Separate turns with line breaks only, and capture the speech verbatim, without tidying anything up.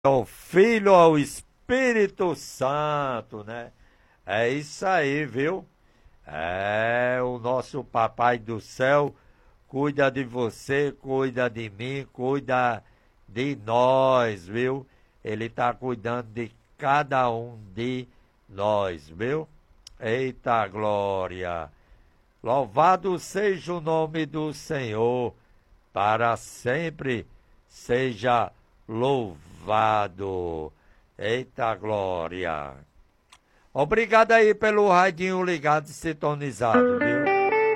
ao Filho, ao Espírito Santo, né? É isso aí, viu? É, o nosso Papai do Céu cuida de você, cuida de mim, cuida de nós, viu? Ele tá cuidando de cada um de nós, viu? Eita glória! Louvado seja o nome do Senhor, para sempre seja louvado. Eita glória! Obrigado aí pelo radinho ligado e sintonizado, viu?